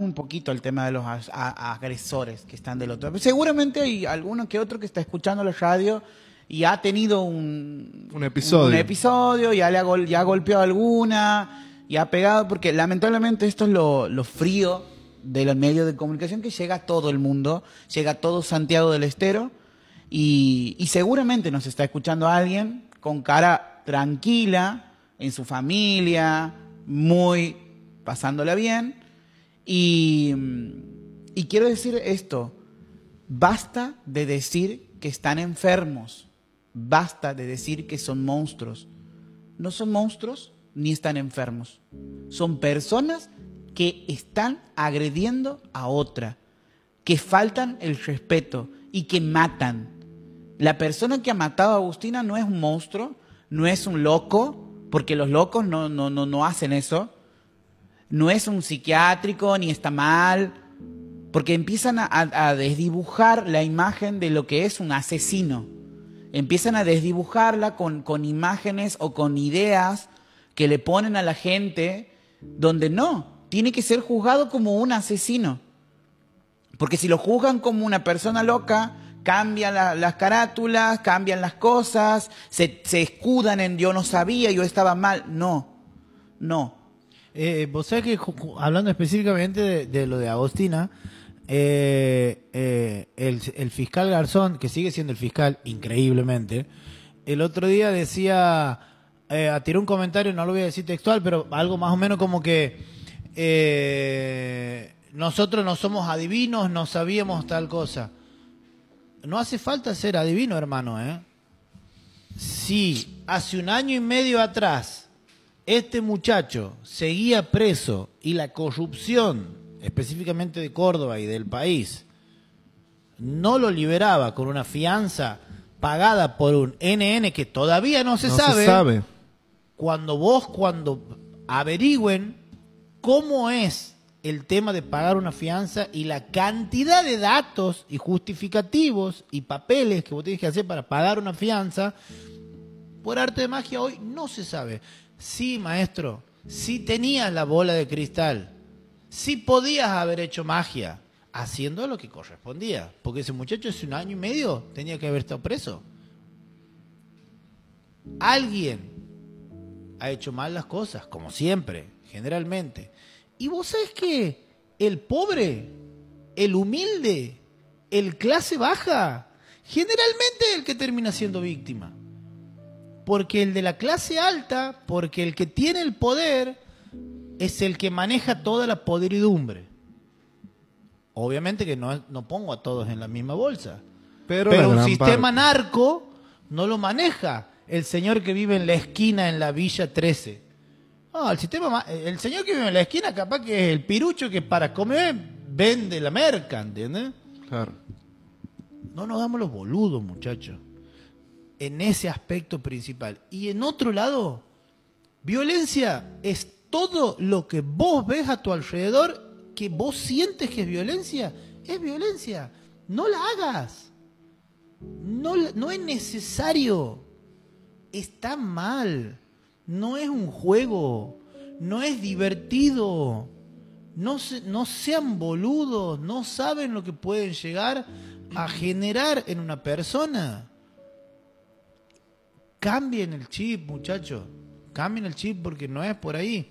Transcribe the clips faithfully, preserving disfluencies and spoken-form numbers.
un poquito el tema de los a- a- agresores que están del otro lado. Seguramente hay alguno que otro que está escuchando la radio y ha tenido un, Un episodio. un episodio, ya le ha, gol- ya ha golpeado alguna, y ha pegado, porque lamentablemente esto es lo, lo frío de los medios de comunicación, que llega a todo el mundo, llega a todo Santiago del Estero, y, y seguramente nos está escuchando alguien con cara tranquila, en su familia, muy pasándola bien, y, y quiero decir esto, basta de decir que están enfermos. Basta de decir que son monstruos. No son monstruos ni están enfermos. Son personas que están agrediendo a otra, que faltan el respeto y que matan. La persona que ha matado a Agustina no es un monstruo, no es un loco, porque los locos no, no, no, no hacen eso. No es un psiquiátrico ni está mal, porque empiezan a, a desdibujar la imagen de lo que es un asesino. Empiezan a desdibujarla con, con imágenes o con ideas que le ponen a la gente donde no, tiene que ser juzgado como un asesino. Porque si lo juzgan como una persona loca, cambian la, las carátulas, cambian las cosas, se, se escudan en yo no sabía, yo estaba mal. No, no. Eh, vos sabés que ju- ju- hablando específicamente de, de lo de Agostina, eh, eh, el, el fiscal Garzón, que sigue siendo el fiscal increíblemente, el otro día decía, eh, tiró un comentario, no lo voy a decir textual, pero algo más o menos como que eh, nosotros no somos adivinos, no sabíamos tal cosa. No hace falta ser adivino, hermano, ¿eh? Si hace un año y medio atrás este muchacho seguía preso y la corrupción, específicamente de Córdoba y del país, no lo liberaba con una fianza pagada por un N N que todavía no se No sabe, se sabe. cuando vos, cuando averigüen cómo es el tema de pagar una fianza y la cantidad de datos y justificativos y papeles que vos tenés que hacer para pagar una fianza, por arte de magia hoy no se sabe. Sí, maestro, sí tenías la bola de cristal, sí podías haber hecho magia, haciendo lo que correspondía, porque ese muchacho hace un año y medio tenía que haber estado preso. Alguien ha hecho mal las cosas, como siempre, generalmente. Y vos sabés que el pobre, el humilde, el clase baja, generalmente es el que termina siendo víctima. Porque el de la clase alta, porque el que tiene el poder, es el que maneja toda la podridumbre. Obviamente que no, no pongo a todos en la misma bolsa. Pero, Pero la un gran sistema parte. narco no lo maneja el señor que vive en la esquina en la Villa trece. Ah, el sistema ma- el señor que vive en la esquina capaz que es el pirucho que para comer vende la merca, ¿entiendes? Claro. No nos damos los boludos, muchachos. En ese aspecto principal. Y en otro lado, violencia es todo lo que vos ves a tu alrededor que vos sientes que es violencia. Es violencia. No la hagas. No, la- no es necesario. Está mal. No es un juego. No es divertido. No, se- no sean boludos. No saben lo que pueden llegar a generar en una persona. Cambien el chip, muchachos. Cambien el chip porque no es por ahí.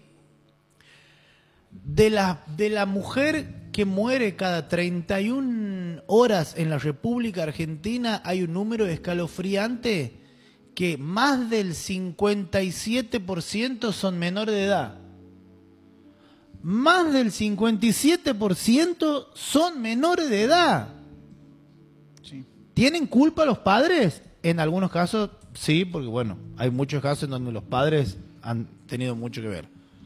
De la, de la mujer que muere cada treinta y una horas en la República Argentina, hay un número escalofriante que más del cincuenta y siete por ciento son menores de edad. Más del cincuenta y siete por ciento son menores de edad. Sí. ¿Tienen culpa los padres? En algunos casos sí, porque bueno, hay muchos casos en donde los padres han tenido mucho que ver.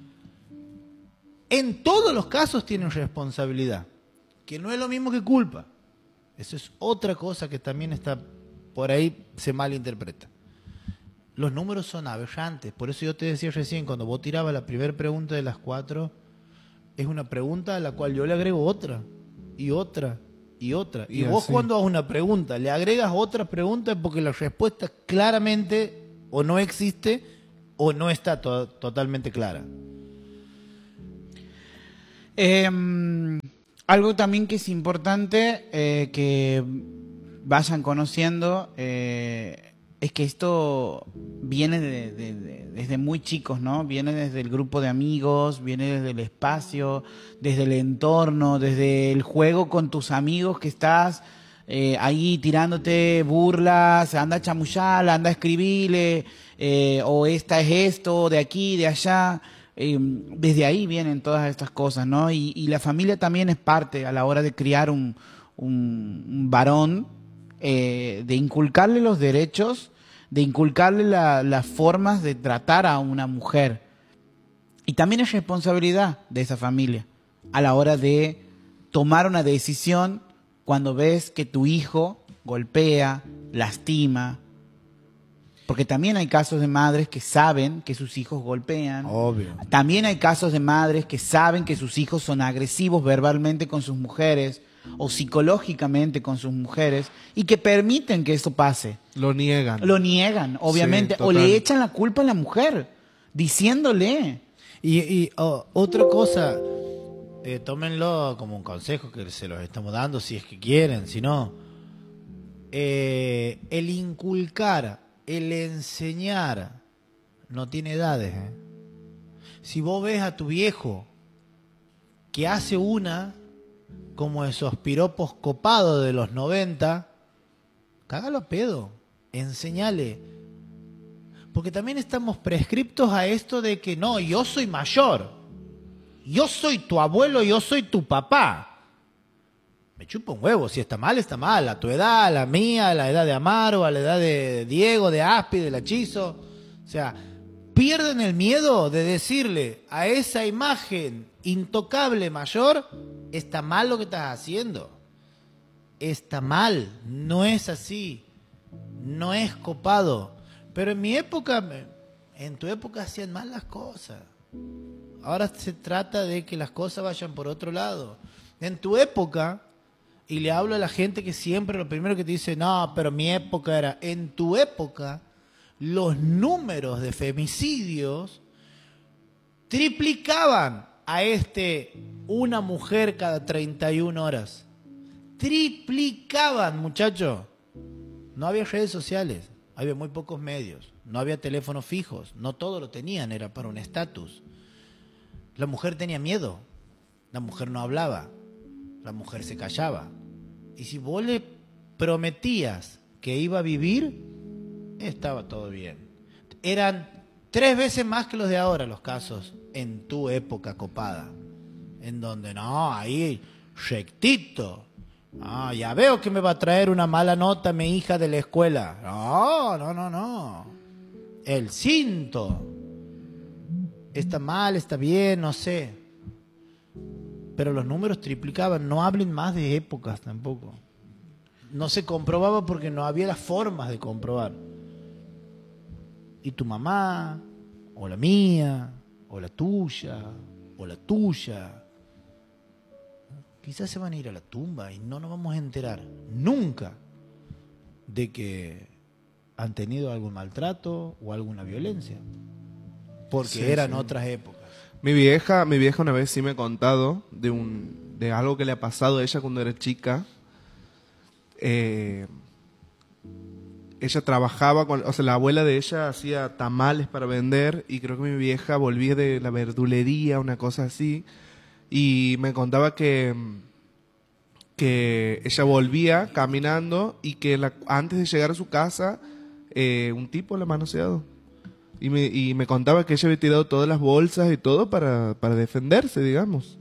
En todos los casos tienen responsabilidad, que no es lo mismo que culpa. Eso es otra cosa que también está por ahí, se malinterpreta. Los números son aberrantes, por eso yo te decía recién, cuando vos tirabas la primera pregunta de las cuatro, es una pregunta a la cual yo le agrego otra, y otra, y otra. Y, Y vos así. cuando hagas una pregunta, le agregas otra pregunta porque la respuesta claramente o no existe o no está to- totalmente clara. Eh, Algo también que es importante eh, que vayan conociendo eh, es que esto viene de- de- de- desde muy chicos, ¿no? Viene desde el grupo de amigos, viene desde el espacio, desde el entorno, desde el juego con tus amigos que estás eh, ahí tirándote burlas, anda a chamullar, anda a escribirle, eh, o esta es esto, de aquí, de allá. Eh, desde ahí vienen todas estas cosas, ¿no? Y, y la familia también es parte a la hora de criar un, un, un varón, eh, de inculcarle los derechos, de inculcarle la- las formas de tratar a una mujer. Y también es responsabilidad de esa familia a la hora de tomar una decisión cuando ves que tu hijo golpea, lastima. Porque también hay casos de madres que saben que sus hijos golpean. Obvio. También hay casos de madres que saben que sus hijos son agresivos verbalmente con sus mujeres o psicológicamente con sus mujeres y que permiten que eso pase. Lo niegan. Lo niegan, obviamente, Sí, o total. le echan la culpa a la mujer, diciéndole. Y, y, oh, otra cosa, eh, tómenlo como un consejo que se los estamos dando si es que quieren, si no, eh, el inculcar, el enseñar, no tiene edades. ¿eh? Si vos ves a tu viejo que hace una, como esos piropos copados de los noventa, cágalo a pedo, enseñale. Porque también estamos prescriptos a esto de que no, yo soy mayor, yo soy tu abuelo, yo soy tu papá. Me chupa un huevo, si está mal, está mal, a tu edad, a la mía, a la edad de Amaro, a la edad de Diego, de Aspi, del Hechizo. O sea, pierden el miedo de decirle a esa imagen intocable mayor, está mal lo que estás haciendo. Está mal, no es así, no es copado. Pero en mi época, en tu época hacían mal las cosas. Ahora se trata de que las cosas vayan por otro lado. En tu época, y le hablo a la gente que siempre lo primero que te dice, no, pero mi época era, en tu época, los números de femicidios triplicaban a este una mujer cada treinta y una horas. Triplicaban, muchachos. No había redes sociales, había muy pocos medios, no había teléfonos fijos, no todo lo tenían, era para un estatus. La mujer tenía miedo, la mujer no hablaba, la mujer se callaba. Y si vos le prometías que iba a vivir, estaba todo bien. Eran tres veces más que los de ahora los casos en tu época copada, en donde no, ahí rectito. Ah, ya veo que me va a traer una mala nota mi hija de la escuela. No, no, no, no. El cinto. Está mal, está bien, no sé. Pero los números triplicaban. No hablen más de épocas tampoco. No se comprobaba porque no había las formas de comprobar. Y tu mamá, o la mía, o la tuya, o la tuya, quizás se van a ir a la tumba y no nos vamos a enterar nunca de que han tenido algún maltrato o alguna violencia. Porque Sí, eran sí. otras épocas. Mi vieja, mi vieja una vez sí me ha contado de un de algo que le ha pasado a ella cuando era chica. Eh, ella trabajaba con, o sea, la abuela de ella hacía tamales para vender y creo que mi vieja volvía de la verdulería, una cosa así, y me contaba que que ella volvía caminando y que la- antes de llegar a su casa eh, un tipo la ha manoseado. Y me, y me contaba que ella había tirado todas las bolsas y todo para, para defenderse, digamos.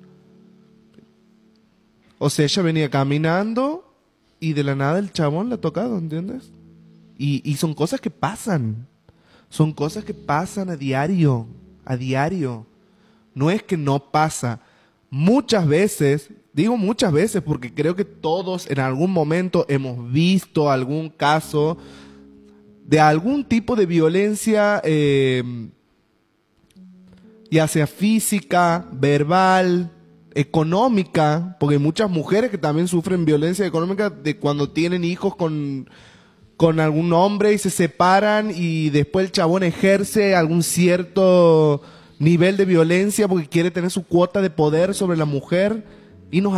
O sea, ella venía caminando y de la nada el chabón la ha tocado, ¿entiendes? Y, y son cosas que pasan. Son cosas que pasan a diario. A diario. No es que no pasa. Muchas veces, digo muchas veces porque creo que todos en algún momento hemos visto algún caso de algún tipo de violencia, eh, ya sea física, verbal, económica, porque hay muchas mujeres que también sufren violencia económica de cuando tienen hijos con, con algún hombre y se separan y después el chabón ejerce algún cierto nivel de violencia porque quiere tener su cuota de poder sobre la mujer y nos